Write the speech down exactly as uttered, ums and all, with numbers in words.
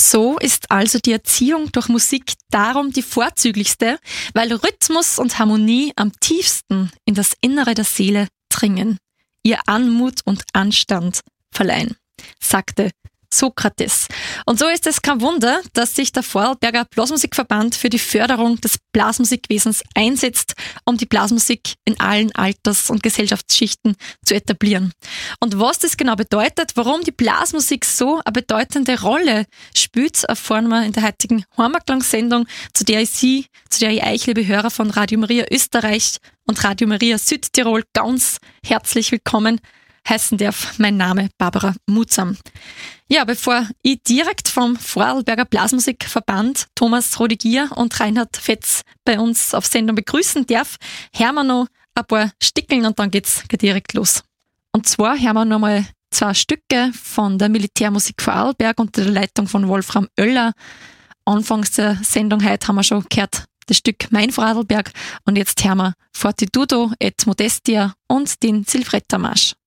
So ist also die Erziehung durch Musik darum die vorzüglichste, weil Rhythmus und Harmonie am tiefsten in das Innere der Seele dringen, ihr Anmut und Anstand verleihen, sagte Sokrates. Und so ist es kein Wunder, dass sich der Vorarlberger Blasmusikverband für die Förderung des Blasmusikwesens einsetzt, um die Blasmusik in allen Alters- und Gesellschaftsschichten zu etablieren. Und was das genau bedeutet, warum die Blasmusik so eine bedeutende Rolle spielt, erfahren wir in der heutigen Heimatklangssendung, zu der ich Sie, zu der ich euch, liebe Hörer von Radio Maria Österreich und Radio Maria Südtirol, ganz herzlich willkommen heißen darf. Mein Name Barbara Mutsam. Ja, bevor ich direkt vom Vorarlberger Blasmusikverband Thomas Rodigier und Reinhard Fetz bei uns auf Sendung begrüßen darf, hören wir noch ein paar Stickeln und dann geht's direkt los. Und zwar hören wir nochmal zwei Stücke von der Militärmusik Vorarlberg unter der Leitung von Wolfram Oeller. Anfangs der Sendung heute haben wir schon gehört das Stück Mein Vorarlberg und jetzt hören wir Fortitudo et Modestia und den Silvretta Marsch.